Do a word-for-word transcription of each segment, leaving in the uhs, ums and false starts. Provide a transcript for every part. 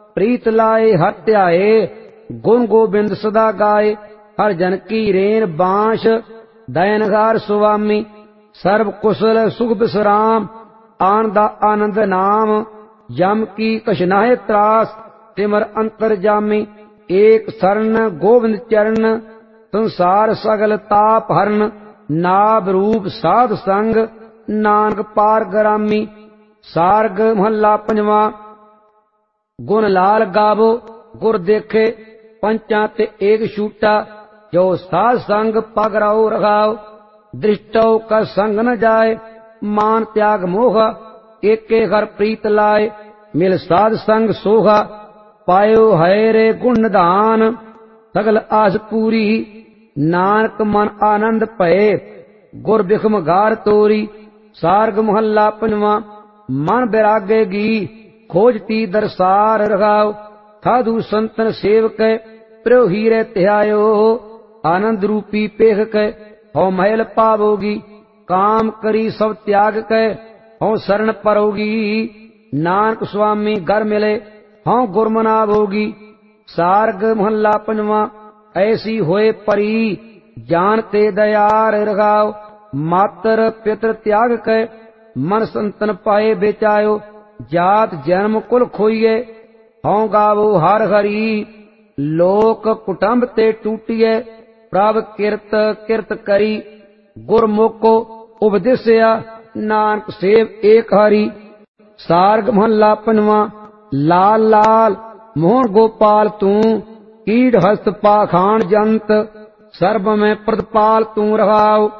प्रीत लाए हर ध्याए, गुण गोबिंद सदा गाए। हर जन की रेन बांश, दयनगार सुवामी। सर्व कुशल सुख विश्राम, आनंदा आनंद नाम। यम की कछ नाहि त्रास, तिमर अंतर जामी। एक शरण गोविंद चरण, संसार सगल ताप हरण। नाभ रूप साध संग, नानक पार गरामी। सारग महला पंजवा। गुण लाल गावो गुर देखे, पंचा ते एक छूटा। जो साध संग पगराओ रखाओ, दृष्टो का संग न जाए। मान त्याग मोह, एके घर प्रीत लाए। मिल साध संग सोहा, पायो है रे गुण निधान। सगल आस पूरी, नानक मन आनंद भये। गुर बिखम गार तोरी। सारग महला पंजवा। मन बैरागेगी, खोजती दरसार रखाओ। साधु संतन सेवक, प्रियो हीरे त्यायो। आनंद रूपी पेख कै, हौ महल पावोगी। काम करी सब त्याग कै, हौ शरण परोगी। नानक स्वामी घर मिले, हौ गुर मनावोगी। सारग महला पंजवा। ऐसी होए परी, जानते दयार रखाओ। मातर पितर त्याग कै, मन संतन पाए बेचायो। जात जन्म कुल खोइए, हौ गावो हर हरी। लोक कुटुंब ते टूटिए, प्रभ किरत किरत करी। गुरमुखो उपदेसिया, नानक सेव एक हरी। सारग महला पंजवा। लाल लाल मोहन गोपाल तू, कीड़ हस्त पाखाण जंत। सर्ब में प्रतिपाल तू रहाओ।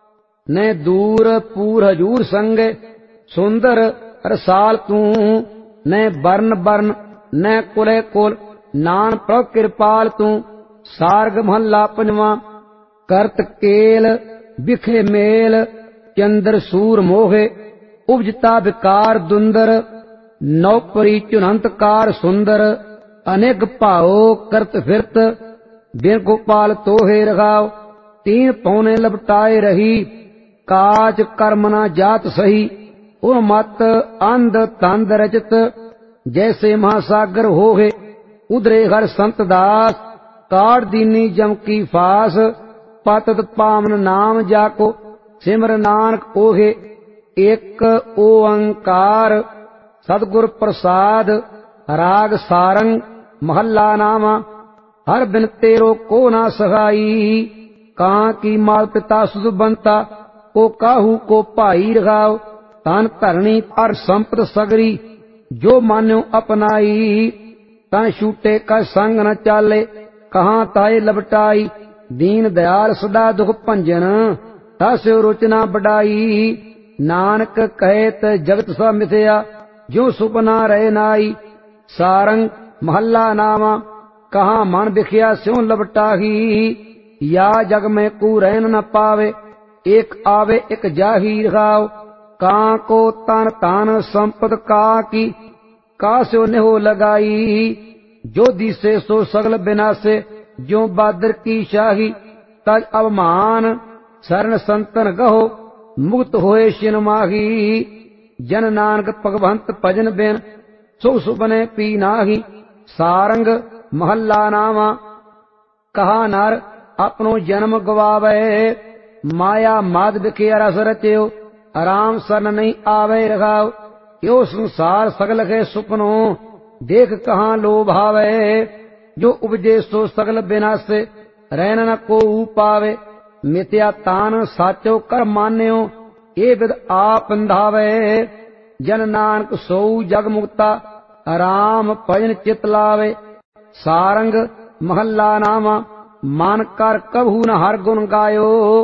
न दूर पूर हजूर संग, सुंदर रसाल तू। न बरन बरन न कुले कुल, नान प्रभ कृपाल तू। सारग महला पंजवा। करत केल बिखे मेल, चंद्र सूर मोहे। उपजता विकार दुंदर, नौपरी चुनंतकार सुंदर। अनेक भाओ करत फिरत, बिन गोपाल तोहे रखाओ। तीन पौने लपटाए रही, काज कर्म न जात सही। उर मत अंध तंद रचत, जैसे महासागर होगे। उधरे हर संत दास, काट दीनी जम की फास। पतत पावन नाम जाको, सिमर नानक ओहे। एक ओंकार सतगुर प्रसाद, राग सारंग महला नामा। हर बिन तेरो को ना सहाई, कां की माल पिता सुध बनता। को काहू को भाई रखाओ। तन धरणी और संपत सगरी, जो मान्यो अपनाई। तन छूटे का संग न चाले, कहाँ ताए लपटाई। दीन दयाल सदा दुख भंजन, तस्यो रुचना बढ़ाई। नानक कहत जगत सा मिथया, जो सुपना रहे नाई। सारंग महला नामा। कहाँ मन बिखिया स्यों लपटाही। या जग में कू रहन न पावे, एक आवे एक जाही रखाओ। कां को तन तान संपत का की, कास्यो नेहो लगाई। जो दिसे सो सगल बिनासे, जो बादर की शाही। तज अवमान शरण संतन गहो, मुक्त होए शिन माही। जन नानक भगवंत भजन बिन, सुख सुपने पी नाही। सारंग महला नामा। कहा नर अपनो जन्म गवावे, माया माद बिखे रस रचयो। राम शरण नहीं आवे रखाओ। यो संसार सगल के सुपनो, देख कहाँ लोभ आवे। जो उपजे सो सगल बिनासे, रहन न को पावे। मिथ्या तान साचो कर मान्यो, ये विद आप अंधावे। जन नानक सोऊ जग मुक्ता, राम भजन चित लावे। सारंग महला नामा। मान कर कभू न हर गुण गायो,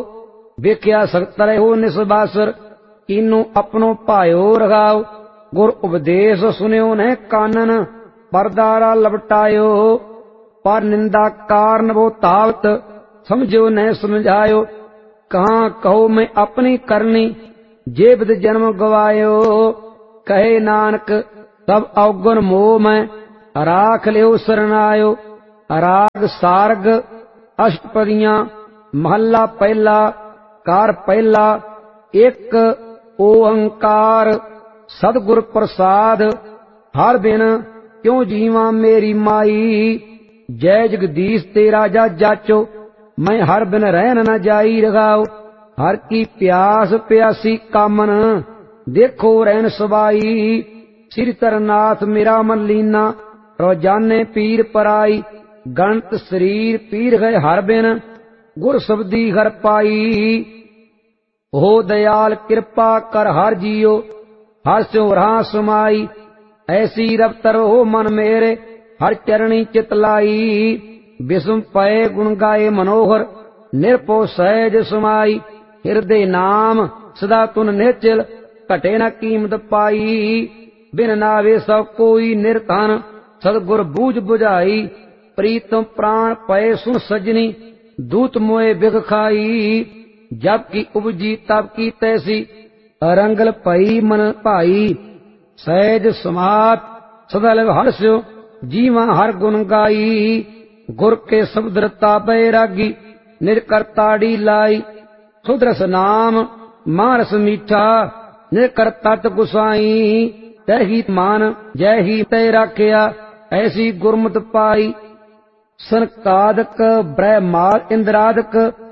वेख्या सकतरे हो निसबासर। इनु अपनो भायो रखाओ। गुर उपदेश सुनियो ने कानन, परदारा लपटायो। पर निंदा कारण वो तावत, समझो न समझायो। कहाँ कहो मैं अपनी करनी, जे बिद जन्म गवायो। कहे नानक सब अवगुण मोह में, राख लियो शरणायो। राग सारग अष्टपदियां महला पहला। कार पहला। एक ओंकार सतगुर प्रसाद, हर बिन क्यों जीवा मेरी माई। जय जगदीश तेरा जा जाचो, मैं हर बिन रहन न जाई रघाओ। हर की प्यास प्यासी कामन, देखो रहन सबाई। श्री तरनाथ मेरा मन लीना, रोजाने पीर पराई। गणत शरीर पीर गए हर बिन, गुर शब्दी घर पाई। हो दयाल कृपा कर हर जियो, हर स्यो रहा समाई। ऐसी रफ्तर हो मन मेरे, हर चरणी चितलाई। विषम पय गुण गाए मनोहर, निरपो सहज समाई। हृदय नाम सदा तुन निश्चल, घटे न कीमत पाई। बिन नावे सब कोई निर्धन, सदगुर बूझ बुझाई। प्रीतम प्राण पय सुन सजनी, दूत मोए बिग खाई। जब की उपजी तब की तैसी, अरंगल पई मन भाई। सहज समात सदल हर्ष्यो, जीवा हर गुण गाई। गुर के शब्द रता बैरागी, निज करताड़ी लाई। सुदरस नाम मानस मीठा, निज करतट गुसाई। तही मान जय ही तय राखिया, ऐसी गुरमत पाई। सनकादक ब्रह्माद इंद्रादक,